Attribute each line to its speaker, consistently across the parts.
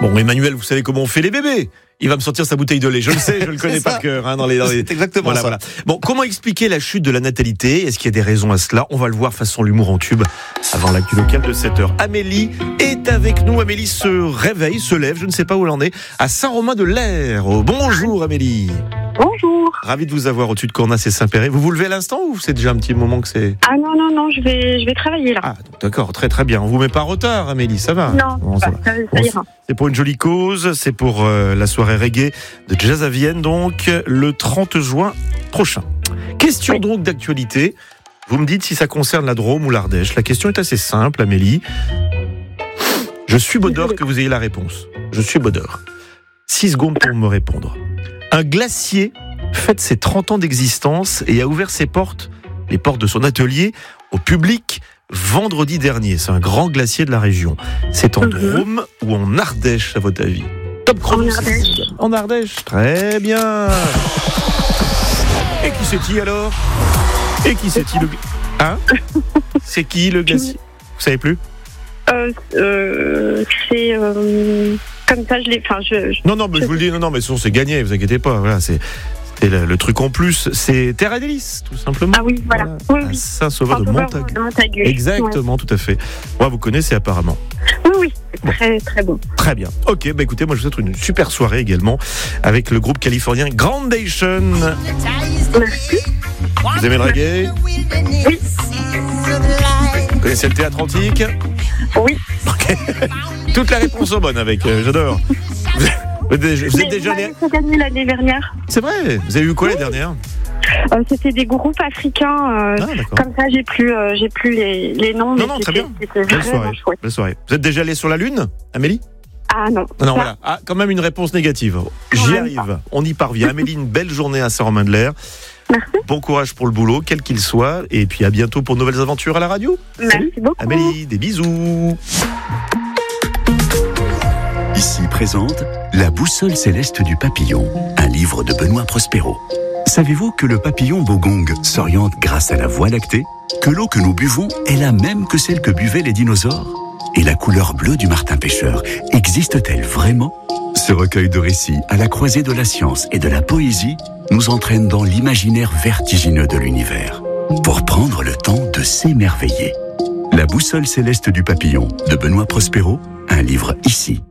Speaker 1: Bon, Emmanuel, vous savez comment on fait les bébés. Il va me sortir sa bouteille de lait. Je le sais, je le connais par cœur.
Speaker 2: C'est exactement ça.
Speaker 1: Voilà. Bon, comment expliquer la chute de la natalité ? Est-ce qu'il y a des raisons à cela ? On va le voir façon l'humour en tube avant l'actu locale de 7h. Amélie est avec nous. Amélie se réveille, se lève, je ne sais pas où elle en est, à Saint-Romain-de-l'Air. Bonjour Amélie.
Speaker 3: Bonjour.
Speaker 1: Ravi de vous avoir au-dessus de Cornas et Saint-Péray. Vous vous levez à l'instant ou c'est déjà un petit moment que c'est...
Speaker 3: Ah non, je vais travailler là.
Speaker 1: Ah, d'accord, très bien. On vous met pas en retard, Amélie, ça va ?
Speaker 3: Non,
Speaker 1: Bon,
Speaker 3: ça ira.
Speaker 1: C'est pour une jolie cause, c'est pour la soirée reggae de Jazz à Vienne, donc le 30 juin prochain. Question donc d'actualité. Vous me dites si ça concerne la Drôme ou l'Ardèche. La question est assez simple, Amélie. Je suis Baudor que vous ayez la réponse. Je suis Baudor. 6 secondes pour me répondre. Un glacier fête ses 30 ans d'existence et a ouvert ses portes, les portes de son atelier, au public vendredi dernier. C'est un grand glacier de la région. C'est en Drôme ou en Ardèche, à votre avis ? Top chrono.
Speaker 3: En Ardèche.
Speaker 1: En Ardèche. Très bien. Et qui c'est-il alors ? Et qui c'est-il le... Hein ? C'est qui le glacier ? Vous savez plus ?
Speaker 3: C'est comme ça, je l'ai. Enfin,
Speaker 1: Non, mais je vous le dis, non, mais sinon c'est gagné, vous inquiétez pas. Voilà, c'était le truc en plus, c'est Terre à délices, tout simplement.
Speaker 3: Ah oui, voilà. Oui.
Speaker 1: Saint-Sauveur de Montagu. Exactement, tout à fait. Moi, vous connaissez apparemment.
Speaker 3: Oui, c'est très bon.
Speaker 1: Très bien. Ok, écoutez, moi je vous souhaite une super soirée également avec le groupe californien Groundation.
Speaker 3: Merci.
Speaker 1: Vous aimez le reggae ?
Speaker 3: Oui.
Speaker 1: Vous connaissez le théâtre antique ?
Speaker 3: Oui.
Speaker 1: Ok. Toutes les réponses sont bonnes avec, j'adore. Vous êtes déjà né...
Speaker 3: gagné l'année dernière.
Speaker 1: C'est vrai. Vous avez eu quoi l'année dernière ?
Speaker 3: C'était des groupes africains. Comme ça, j'ai plus les noms.
Speaker 1: Non, très bien.
Speaker 3: C'était vraiment chouette.
Speaker 1: Belle soirée. Vous êtes déjà allé sur la Lune, Amélie ?
Speaker 3: Ah non.
Speaker 1: Non, voilà. Ah, quand même une réponse négative. J'y arrive. On y parvient. Amélie, une belle journée à Saint-Romain-de-l'Air.
Speaker 3: Merci.
Speaker 1: Bon courage pour le boulot, quel qu'il soit. Et puis à bientôt pour de nouvelles aventures à la radio.
Speaker 3: Merci
Speaker 1: Salut.
Speaker 3: beaucoup.
Speaker 1: Amélie, des bisous.
Speaker 4: Ici présente La boussole céleste du papillon, un livre de Benoît Prospero. Savez-vous que le papillon bogong s'oriente grâce à la Voie lactée ? Que l'eau que nous buvons est la même que celle que buvaient les dinosaures ? Et la couleur bleue du martin pêcheur existe-t-elle vraiment ? Ce recueil de récits à la croisée de la science et de la poésie nous entraîne dans l'imaginaire vertigineux de l'univers pour prendre le temps de s'émerveiller. La boussole céleste du papillon de Benoît Prospero, un livre ici.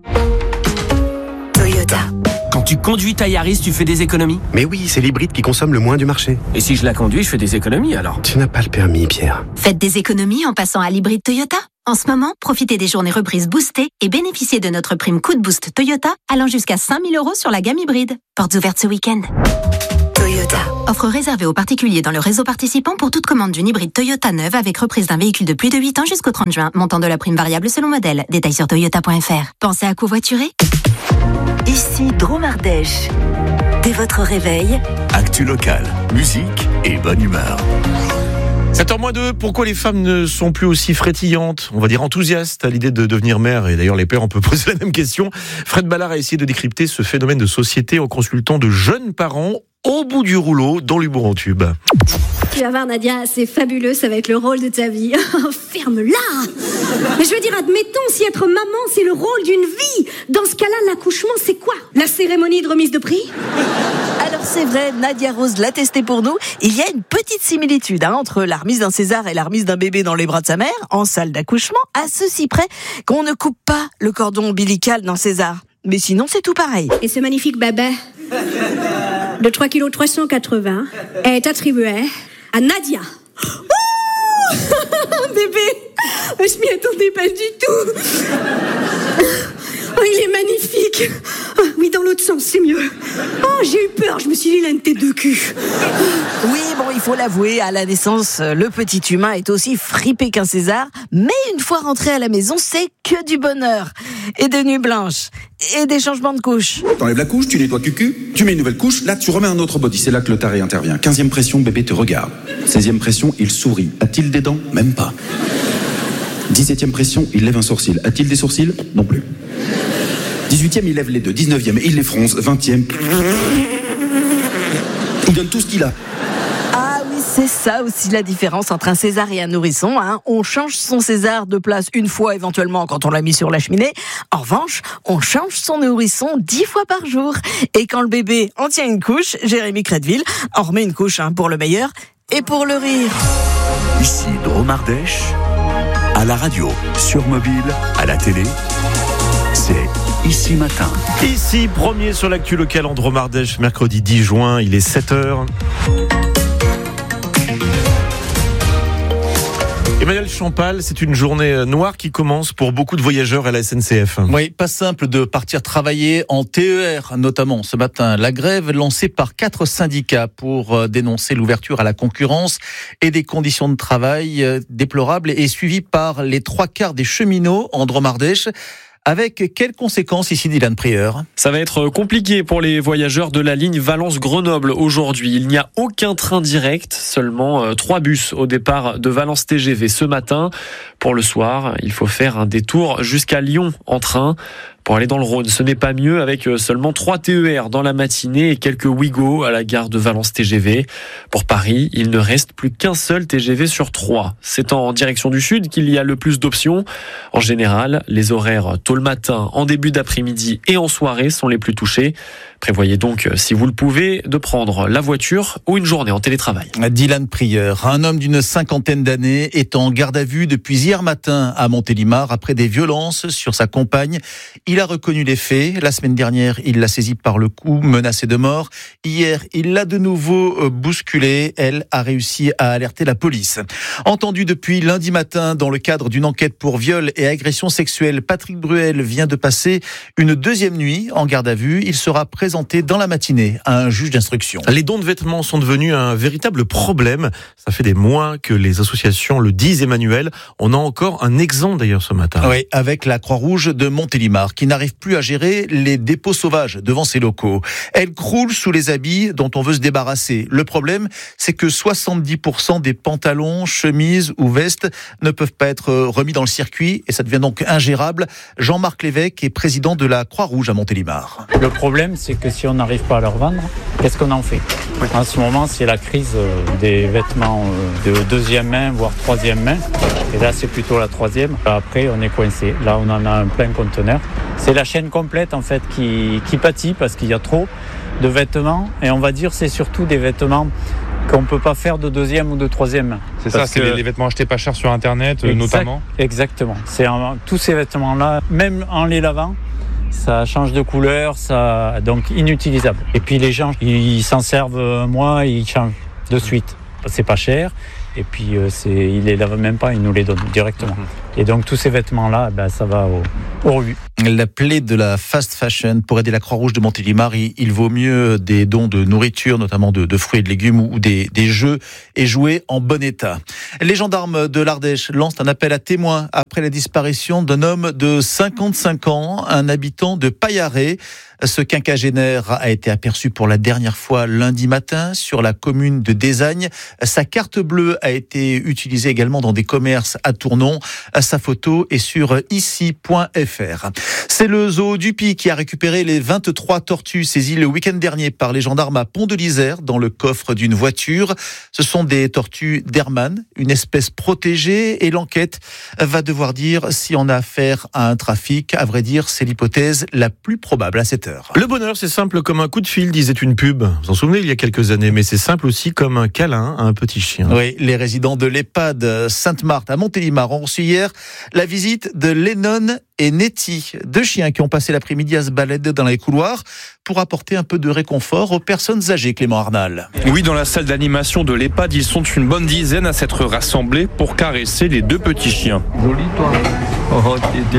Speaker 5: Toyota.
Speaker 6: Quand tu conduis ta Yaris, tu fais des économies ?
Speaker 2: Mais oui, c'est l'hybride qui consomme le moins du marché.
Speaker 6: Et si je la conduis, je fais des économies alors ?
Speaker 2: Tu n'as pas le permis, Pierre.
Speaker 5: Faites des économies en passant à l'hybride Toyota. En ce moment, profitez des journées reprises boostées et bénéficiez de notre prime coup de boost Toyota allant jusqu'à 5 000 € sur la gamme hybride. Portes ouvertes ce week-end.
Speaker 6: Toyota.
Speaker 5: Offre réservée aux particuliers dans le réseau participant pour toute commande d'une hybride Toyota neuve avec reprise d'un véhicule de plus de 8 ans jusqu'au 30 juin. Montant de la prime variable selon modèle. Détails sur toyota.fr. Pensez à covoiturer ?
Speaker 7: Ici Drôme Ardèche. Dès votre réveil,
Speaker 4: Actu locale, musique et bonne humeur.
Speaker 1: 7h-2, pourquoi les femmes ne sont plus aussi frétillantes, on va dire enthousiastes à l'idée de devenir mère ? Et d'ailleurs les pères, on peut poser la même question. Fred Ballard a essayé de décrypter ce phénomène de société en consultant de jeunes parents au bout du rouleau dans l'humour en tube.
Speaker 8: Tu vas voir Nadia, c'est fabuleux, ça va être le rôle de ta vie. Ferme-la. Mais je veux dire, admettons, si être maman c'est le rôle d'une vie, dans ce cas-là, l'accouchement c'est quoi ? La cérémonie de remise de prix ?
Speaker 7: alors c'est vrai, Nadia Rose l'a testé pour nous. Il y a une petite similitude entre la remise d'un César et la remise d'un bébé dans les bras de sa mère, en salle d'accouchement, à ceci près qu'on ne coupe pas le cordon ombilical dans César. Mais sinon, c'est tout pareil.
Speaker 8: Et ce magnifique bébé de 3,380 kg est attribué à Nadia. Oh bébé, je m'y attendais pas du tout. Oh, il est magnifique. Oh, oui, dans l'autre sens, c'est mieux. Oh, j'ai eu peur, je me suis dit, il a une tête de cul.
Speaker 7: Oui, bon, il faut l'avouer, à la naissance, le petit humain est aussi fripé qu'un César. Mais une fois rentré à la maison, c'est que du bonheur. Et des nuits blanches. Et des changements de couches.
Speaker 9: T'enlèves la couche, tu nettoies cucu, tu mets une nouvelle couche, là tu remets un autre body, c'est là que le taré intervient. 15e pression, bébé te regarde. 16e pression, il sourit. A-t-il des dents ? Même pas. 17e pression, il lève un sourcil. A-t-il des sourcils ? Non plus. 18e, il lève les deux. 19e, il les fronce. 20e, il donne tout ce qu'il a.
Speaker 7: Ah oui, C'est ça aussi la différence entre un César et un nourrisson. On change son César de place une fois éventuellement quand on l'a mis sur la cheminée. En revanche, on change son nourrisson 10 fois par jour. Et quand le bébé en tient une couche, Jérémy Crédville en remet une couche pour le meilleur et pour le rire.
Speaker 4: Ici Drôme Ardèche, à la radio, sur mobile, à la télé, c'est Ici Matin.
Speaker 1: Ici, premier sur l'actu locale en Drôme Ardèche, mercredi 10 juin, il est 7h. Emmanuel Champal, c'est une journée noire qui commence pour beaucoup de voyageurs à la SNCF.
Speaker 10: Oui, pas simple de partir travailler en TER, notamment ce matin. La grève lancée par 4 syndicats pour dénoncer l'ouverture à la concurrence et des conditions de travail déplorables est suivie par les 3/4 des cheminots en Drôme Ardèche. Avec quelles conséquences ici, Dylan Prieur ?
Speaker 11: Ça va être compliqué pour les voyageurs de la ligne Valence-Grenoble aujourd'hui. Il n'y a aucun train direct, seulement 3 bus au départ de Valence TGV ce matin. Pour le soir, il faut faire un détour jusqu'à Lyon en train. Pour aller dans le Rhône, ce n'est pas mieux avec seulement 3 TER dans la matinée et quelques Ouigo à la gare de Valence TGV. Pour Paris, il ne reste plus qu'un seul TGV sur 3. C'est en direction du sud qu'il y a le plus d'options. En général, les horaires tôt le matin, en début d'après-midi et en soirée sont les plus touchés. Prévoyez donc, si vous le pouvez, de prendre la voiture ou une journée en télétravail.
Speaker 10: Dylan Prieur, un homme d'une 50aine d'années est en garde à vue depuis hier matin à Montélimar après des violences sur sa compagne. Il a reconnu les faits. La semaine dernière, il l'a saisie par le cou, menacée de mort. Hier, il l'a de nouveau bousculée. Elle a réussi à alerter la police. Entendu depuis lundi matin dans le cadre d'une enquête pour viol et agression sexuelle, Patrick Bruel vient de passer une deuxième nuit en garde à vue. Il sera présenté dans la matinée à un juge d'instruction.
Speaker 1: Les dons de vêtements sont devenus un véritable problème. Ça fait des mois que les associations le disent, Emmanuel. On a encore un exemple d'ailleurs ce matin.
Speaker 10: Oui, avec la Croix-Rouge de Montélimar qui n'arrive plus à gérer les dépôts sauvages devant ses locaux. Elle croule sous les habits dont on veut se débarrasser. Le problème, c'est que 70% des pantalons, chemises ou vestes ne peuvent pas être remis dans le circuit et ça devient donc ingérable. Jean-Marc Lévesque est président de la Croix-Rouge à Montélimar.
Speaker 12: Le problème, c'est que si on n'arrive pas à leur vendre, qu'est-ce qu'on en fait ? En ce moment, c'est la crise des vêtements de deuxième main, voire troisième main. Et là, c'est plutôt la troisième. Après, on est coincé. Là, on en a un plein conteneur. C'est la chaîne complète, en fait, qui pâtit parce qu'il y a trop de vêtements. Et on va dire, c'est surtout des vêtements qu'on ne peut pas faire de deuxième ou de troisième main.
Speaker 13: C'est ça, c'est les vêtements achetés pas cher sur Internet, notamment.
Speaker 12: Exactement. Tous ces vêtements-là, même en les lavant, ça change de couleur, donc inutilisable. Et puis les gens, ils s'en servent un mois, ils changent de suite. C'est pas cher. Et puis ils les lavent même pas, ils nous les donnent directement. Et donc tous ces vêtements-là, ça va au rebut.
Speaker 10: La plaie de la fast fashion, pour aider la Croix-Rouge de Montélimar, il vaut mieux des dons de nourriture, notamment de fruits et de légumes ou des jeux et jouets en bon état. Les gendarmes de l'Ardèche lancent un appel à témoins après la disparition d'un homme de 55 ans, un habitant de Paillaré. Ce quinquagénaire a été aperçu pour la dernière fois lundi matin sur la commune de Désagne. Sa carte bleue a été utilisée également dans des commerces à Tournon. Sa photo est sur ici.fr. C'est le zoo du Puy qui a récupéré les 23 tortues saisies le week-end dernier par les gendarmes à Pont-de-l'Isère dans le coffre d'une voiture. Ce sont des tortues d'Hermann, une espèce protégée, et l'enquête va devoir dire si on a affaire à un trafic. À vrai dire, c'est l'hypothèse la plus probable à cette heure.
Speaker 1: Le bonheur, c'est simple comme un coup de fil, disait une pub. Vous vous en souvenez, il y a quelques années, mais c'est simple aussi comme un câlin à un petit chien.
Speaker 10: Oui, les résidents de l'EHPAD Sainte-Marthe à Montélimar ont reçu hier la visite de Lennon et Nettie, 2 chiens qui ont passé l'après-midi à se balader dans les couloirs pour apporter un peu de réconfort aux personnes âgées, Clément Arnal.
Speaker 13: Oui, dans la salle d'animation de l'EHPAD, ils sont une bonne dizaine à s'être rassemblés pour caresser les 2 petits chiens.
Speaker 14: Joli, toi. Oh,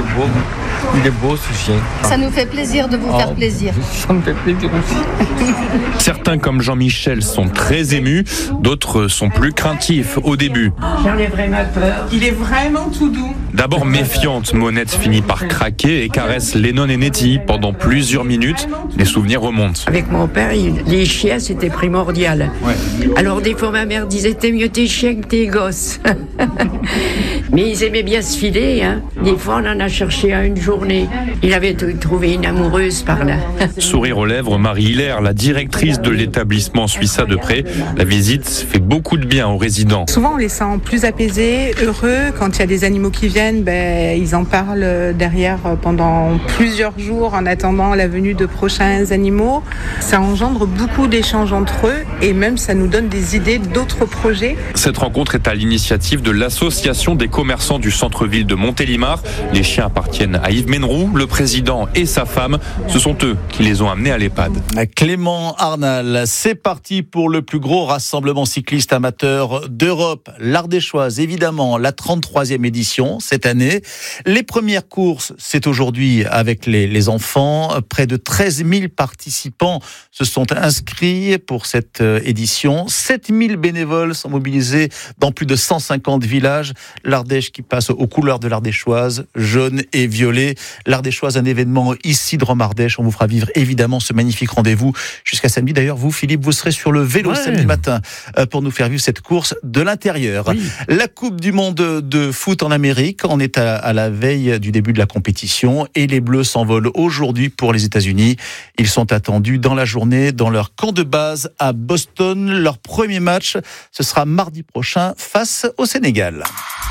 Speaker 14: il est beau ce chien.
Speaker 15: Ça nous fait plaisir de vous faire plaisir.
Speaker 14: Ça me fait plaisir aussi.
Speaker 13: Certains, comme Jean-Michel, sont très émus, d'autres sont plus craintifs au début.
Speaker 16: J'en ai vraiment peur. Il est vraiment tout doux.
Speaker 13: D'abord méfiante, Monette finit par craquer et caresse Lennon et Nettie pendant plusieurs minutes. Les souvenirs remontent.
Speaker 17: Avec mon père, les chiens, c'était primordial. Ouais. Alors des fois, ma mère disait, t'es mieux tes chiens que tes gosses. Mais ils aimaient bien se filer. Hein. Des fois, on en a cherché un jour. journée. Il avait trouvé une amoureuse par là.
Speaker 13: Sourire aux lèvres, Marie Hilaire, la directrice de l'établissement suit ça de près. La visite fait beaucoup de bien aux résidents.
Speaker 16: Souvent, on les sent plus apaisés, heureux. Quand il y a des animaux qui viennent, ils en parlent derrière pendant plusieurs jours en attendant la venue de prochains animaux. Ça engendre beaucoup d'échanges entre eux et même ça nous donne des idées d'autres projets.
Speaker 13: Cette rencontre est à l'initiative de l'association des commerçants du centre-ville de Montélimar. Les chiens appartiennent à Yves Menroux, le président et sa femme. Ce sont eux qui les ont amenés à l'EHPAD.
Speaker 10: Clément Arnal, c'est parti pour le plus gros rassemblement cycliste amateur d'Europe. L'Ardéchoise, évidemment, la 33e édition cette année. Les premières courses, c'est aujourd'hui avec les enfants. Près de 13 000 participants se sont inscrits pour cette édition. 7 000 bénévoles sont mobilisés dans plus de 150 villages. L'Ardèche qui passe aux couleurs de l'Ardéchoise, jaune et violet. L'Ardéchoise, un événement ici de Rome-Ardèche. On vous fera vivre évidemment ce magnifique rendez-vous jusqu'à samedi. D'ailleurs, vous, Philippe, vous serez sur le vélo samedi matin pour nous faire vivre cette course de l'intérieur. Oui. La Coupe du monde de foot en Amérique, on est à la veille du début de la compétition et les Bleus s'envolent aujourd'hui pour les États-Unis. Ils sont attendus dans la journée dans leur camp de base à Boston. Leur premier match, ce sera mardi prochain face au Sénégal.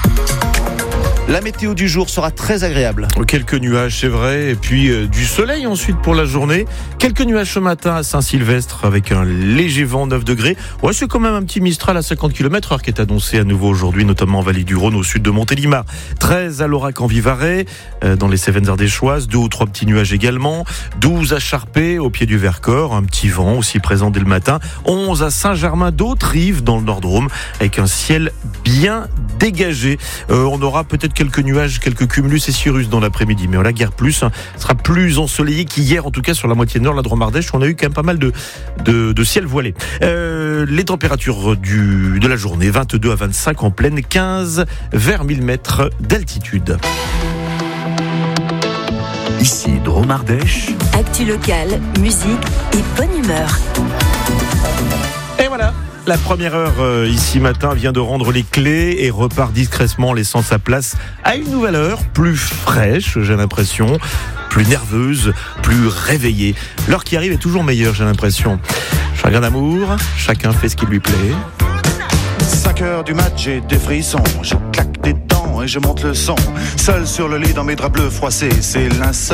Speaker 10: La météo du jour sera très agréable.
Speaker 1: Quelques nuages, c'est vrai, et puis du soleil ensuite pour la journée. Quelques nuages ce matin à Saint-Sylvestre avec un léger vent, 9 degrés. Ouais, c'est quand même un petit Mistral à 50 km/h qui est annoncé à nouveau aujourd'hui, notamment en Vallée du Rhône, au sud de Montélimar. 13 à Laurac en Vivarais, dans les Cévennes ardéchoises, 2 ou 3 petits nuages également. 12 à Charpé, au pied du Vercors, un petit vent aussi présent dès le matin. 11 à Saint-Germain d'Autrive, dans le Nord-Drôme, avec un ciel bien dégagé. On aura peut-être quelques nuages, quelques cumulus et cirrus dans l'après-midi, mais on la guère plus. Sera plus ensoleillé qu'hier, en tout cas sur la moitié nord, la Drôme-Ardèche. On a eu quand même pas mal de ciel voilé. Les températures de la journée, 22 à 25 en pleine, 15 vers 1000 mètres d'altitude.
Speaker 4: Ici, Drôme-Ardèche.
Speaker 5: Actu locale, musique et bonne humeur.
Speaker 1: Et voilà. La première heure ici matin vient de rendre les clés et repart discrètement laissant sa place à une nouvelle heure, plus fraîche, j'ai l'impression, plus nerveuse, plus réveillée. L'heure qui arrive est toujours meilleure, j'ai l'impression. Chagrin d'amour, chacun fait ce qui lui plaît.
Speaker 18: 5 heures du match, j'ai des frissons, je claque des dents et je monte le son. Seul sur le lit dans mes draps bleus froissés, c'est l'insomnie.